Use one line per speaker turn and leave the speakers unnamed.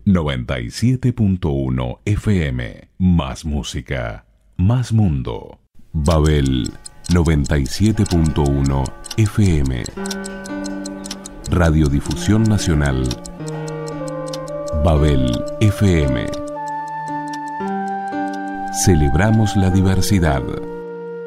97.1 FM. Más música, más mundo. Babel 97.1 FM. Radiodifusión Nacional. Babel FM. Celebramos la diversidad.